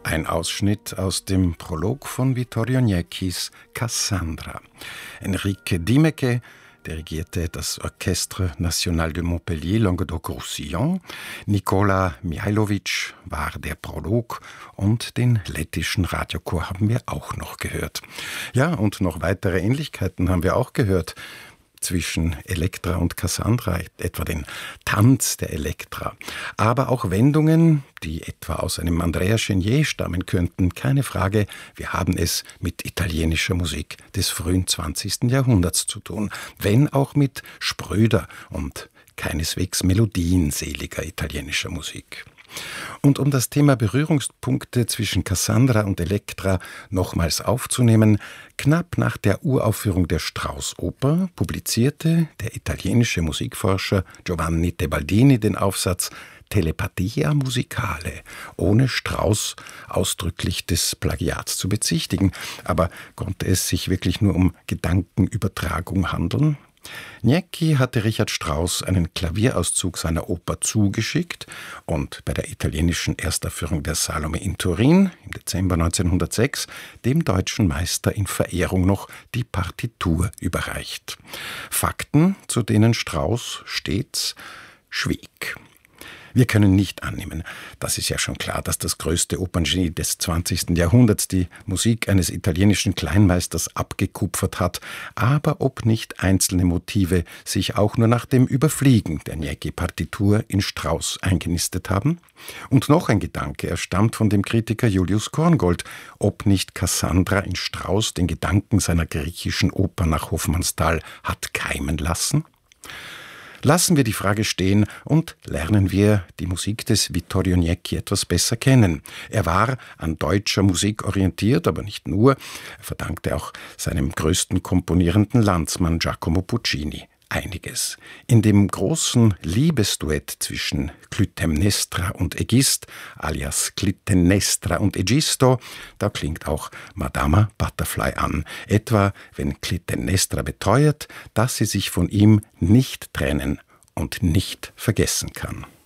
Ein Ausschnitt aus dem Prolog von Vittorio Niecchis Cassandra. Enrique Dimeke dirigierte das Orchestre National de Montpellier Languedoc-Roussillon. Nikola Mihailovic war der Prolog und den lettischen Radiochor haben wir auch noch gehört. Ja, und noch weitere Ähnlichkeiten haben wir auch gehört zwischen Elektra und Cassandra, etwa den Tanz der Elektra. Aber auch Wendungen, die etwa aus einem Andrea Chenier stammen könnten. Keine Frage, wir haben es mit italienischer Musik des frühen 20. Jahrhunderts zu tun, wenn auch mit spröder und keineswegs melodienseliger italienischer Musik. Und um das Thema Berührungspunkte zwischen Cassandra und Elektra nochmals aufzunehmen, knapp nach der Uraufführung der Strauss-Oper publizierte der italienische Musikforscher Giovanni Tebaldini den Aufsatz Telepathia musicale, ohne Strauss ausdrücklich des Plagiats zu bezichtigen. Aber konnte es sich wirklich nur um Gedankenübertragung handeln? Niecki hatte Richard Strauss einen Klavierauszug seiner Oper zugeschickt und bei der italienischen Erstaufführung der Salome in Turin im Dezember 1906 dem deutschen Meister in Verehrung noch die Partitur überreicht. Fakten, zu denen Strauss stets schwieg. Wir können nicht annehmen, das ist ja schon klar, dass das größte Operngenie des 20. Jahrhunderts die Musik eines italienischen Kleinmeisters abgekupfert hat, aber ob nicht einzelne Motive sich auch nur nach dem Überfliegen der Niecki-Partitur in Strauss eingenistet haben? Und noch ein Gedanke, er stammt von dem Kritiker Julius Korngold, ob nicht Cassandra in Strauss den Gedanken seiner griechischen Oper nach Hofmannsthal hat keimen lassen? Lassen wir die Frage stehen und lernen wir die Musik des Vittorio Niecki etwas besser kennen. Er war an deutscher Musik orientiert, aber nicht nur. Er verdankte auch seinem größten komponierenden Landsmann Giacomo Puccini einiges. In dem großen Liebesduett zwischen Clytemnestra und Aegist, alias Clytemnestra und Egisto, da klingt auch Madama Butterfly an. Etwa, wenn Clytemnestra beteuert, dass sie sich von ihm nicht trennen und nicht vergessen kann.